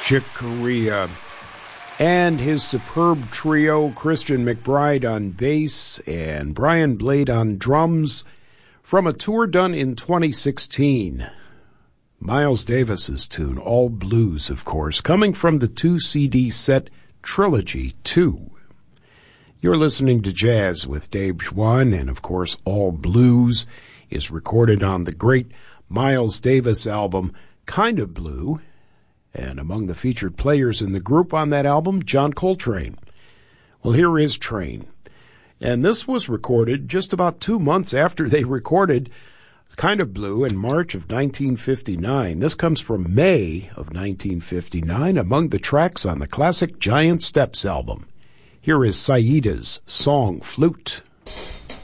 Chick Corea and his superb trio, Christian McBride on bass and Brian Blade on drums, from a tour done in 2016. Miles Davis's tune, All Blues, of course, coming from the 2-CD set Trilogy 2. You're listening to Jazz with Dave Schwann, and of course, All Blues is recorded on the great Miles Davis album, Kind of Blue, and among the featured players in the group on that album, John Coltrane. Well, here is Train. And this was recorded just about 2 months after they recorded Kind of Blue in March of 1959. This comes from May of 1959, among the tracks on the classic Giant Steps album. Here is Saida's Song Flute.